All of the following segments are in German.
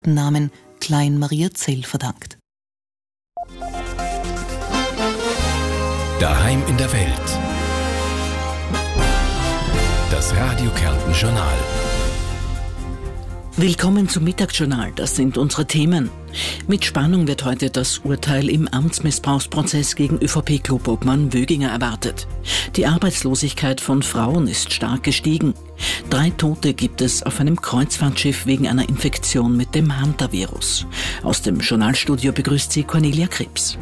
Namen Klein Maria Zell verdankt. Daheim in der Welt. Das Radio Kärnten Journal. Willkommen zum Mittagsjournal, das sind unsere Themen. Mit Spannung wird heute das Urteil im Amtsmissbrauchsprozess gegen ÖVP-Clubobmann Wöginger erwartet. Die Arbeitslosigkeit von Frauen ist stark gestiegen. 3 Tote gibt es auf einem Kreuzfahrtschiff wegen einer Infektion mit dem Hantavirus. Aus dem Journalstudio begrüßt sie Cornelia Krebs.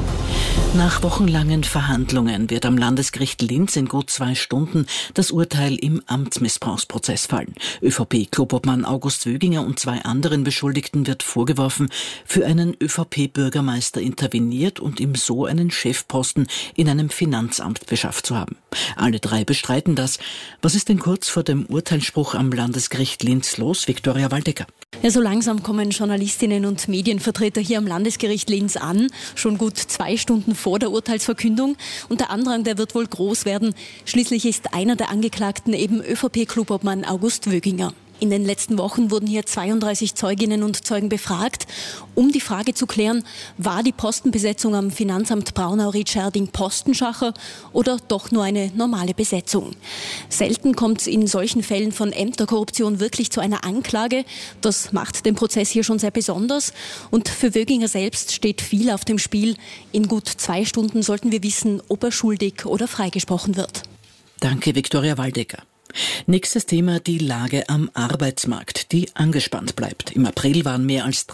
Nach wochenlangen Verhandlungen wird am Landesgericht Linz in gut 2 Stunden das Urteil im Amtsmissbrauchsprozess fallen. ÖVP-Clubobmann August Wöginger und 2 anderen Beschuldigten wird vorgeworfen, für einen ÖVP-Bürgermeister interveniert und ihm so einen Chefposten in einem Finanzamt beschafft zu haben. Alle 3 bestreiten das. Was ist denn kurz vor dem Urteilsspruch am Landesgericht Linz los? Viktoria Waldecker. Ja, so langsam kommen Journalistinnen und Medienvertreter hier am Landesgericht Linz an, schon gut 2 Stunden vor der Urteilsverkündung. Und der Andrang, der wird wohl groß werden. Schließlich ist einer der Angeklagten eben ÖVP-Clubobmann August Wöginger. In den letzten Wochen wurden hier 32 Zeuginnen und Zeugen befragt, um die Frage zu klären, war die Postenbesetzung am Finanzamt Braunau-Rietscherding Postenschacher oder doch nur eine normale Besetzung. Selten kommt es in solchen Fällen von Ämterkorruption wirklich zu einer Anklage. Das macht den Prozess hier schon sehr besonders. Und für Wöginger selbst steht viel auf dem Spiel. In gut 2 Stunden sollten wir wissen, ob er schuldig oder freigesprochen wird. Danke, Viktoria Waldecker. Nächstes Thema, die Lage am Arbeitsmarkt, die angespannt bleibt. Im April waren mehr als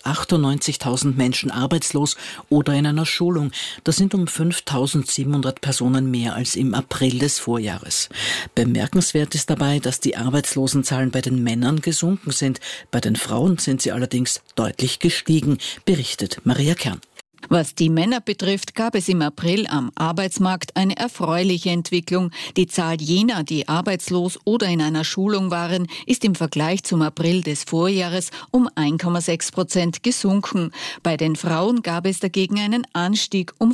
398.000 Menschen arbeitslos oder in einer Schulung. Das sind um 5.700 Personen mehr als im April des Vorjahres. Bemerkenswert ist dabei, dass die Arbeitslosenzahlen bei den Männern gesunken sind. Bei den Frauen sind sie allerdings deutlich gestiegen, berichtet Maria Kern. Was die Männer betrifft, gab es im April am Arbeitsmarkt eine erfreuliche Entwicklung. Die Zahl jener, die arbeitslos oder in einer Schulung waren, ist im Vergleich zum April des Vorjahres um 1,6% gesunken. Bei den Frauen gab es dagegen einen Anstieg um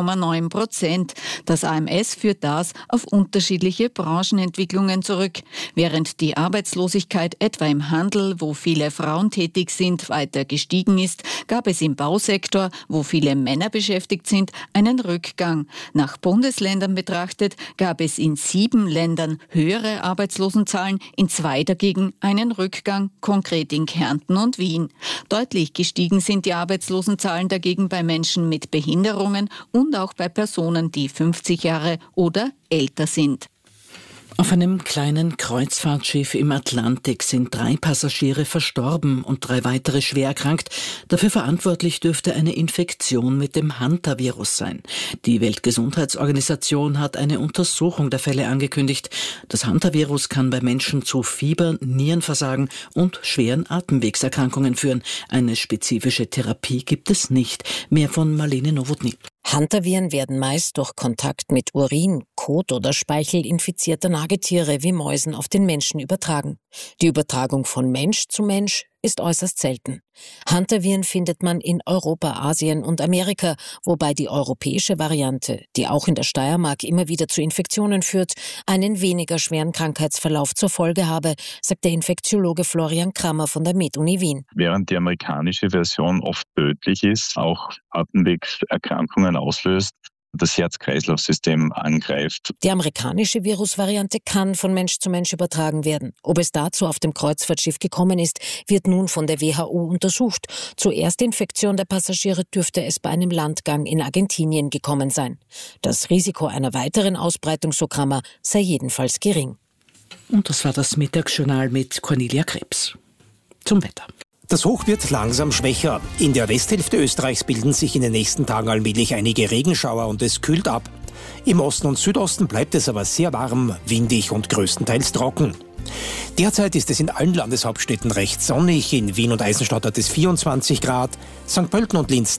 4,9%. Das AMS führt das auf unterschiedliche Branchenentwicklungen zurück. Während die Arbeitslosigkeit etwa im Handel, wo viele Frauen tätig sind, weiter gestiegen ist, gab es im Bausektor, wo viele Männer beschäftigt sind, einen Rückgang. Nach Bundesländern betrachtet gab es in 7 Ländern höhere Arbeitslosenzahlen, in 2 dagegen einen Rückgang, konkret in Kärnten und Wien. Deutlich gestiegen sind die Arbeitslosenzahlen dagegen bei Menschen mit Behinderungen und auch bei Personen, die 50 Jahre oder älter sind. Auf einem kleinen Kreuzfahrtschiff im Atlantik sind 3 Passagiere verstorben und 3 weitere schwer erkrankt. Dafür verantwortlich dürfte eine Infektion mit dem Hantavirus sein. Die Weltgesundheitsorganisation hat eine Untersuchung der Fälle angekündigt. Das Hantavirus kann bei Menschen zu Fieber, Nierenversagen und schweren Atemwegserkrankungen führen. Eine spezifische Therapie gibt es nicht. Mehr von Marlene Nowotny. Hantaviren werden meist durch Kontakt mit Urin, Kot oder Speichel infizierter Nagetiere wie Mäusen auf den Menschen übertragen. Die Übertragung von Mensch zu Mensch ist äußerst selten. Hantaviren findet man in Europa, Asien und Amerika, wobei die europäische Variante, die auch in der Steiermark immer wieder zu Infektionen führt, einen weniger schweren Krankheitsverlauf zur Folge habe, sagt der Infektiologe Florian Krammer von der MedUni Wien. Während die amerikanische Version oft tödlich ist, auch Atemwegserkrankungen auslöst, das Herz-Kreislauf-System angreift. Die amerikanische Virusvariante kann von Mensch zu Mensch übertragen werden. Ob es dazu auf dem Kreuzfahrtschiff gekommen ist, wird nun von der WHO untersucht. Zur Erstinfektion der Passagiere dürfte es bei einem Landgang in Argentinien gekommen sein. Das Risiko einer weiteren Ausbreitung, so Krammer, sei jedenfalls gering. Und das war das Mittagsjournal mit Cornelia Krebs. Zum Wetter. Das Hoch wird langsam schwächer. In der Westhälfte Österreichs bilden sich in den nächsten Tagen allmählich einige Regenschauer und es kühlt ab. Im Osten und Südosten bleibt es aber sehr warm, windig und größtenteils trocken. Derzeit ist es in allen Landeshauptstädten recht sonnig. In Wien und Eisenstadt hat es 24 Grad, St. Pölten und Linz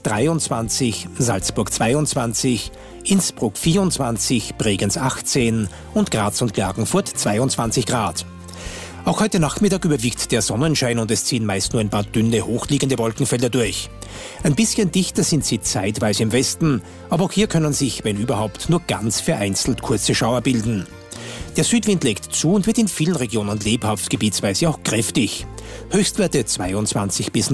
23, Salzburg 22, Innsbruck 24, Bregenz 18 und Graz und Klagenfurt 22 Grad. Auch heute Nachmittag überwiegt der Sonnenschein und es ziehen meist nur ein paar dünne, hochliegende Wolkenfelder durch. Ein bisschen dichter sind sie zeitweise im Westen, aber auch hier können sich, wenn überhaupt, nur ganz vereinzelt kurze Schauer bilden. Der Südwind legt zu und wird in vielen Regionen lebhaft, gebietsweise auch kräftig. Höchstwerte 22 bis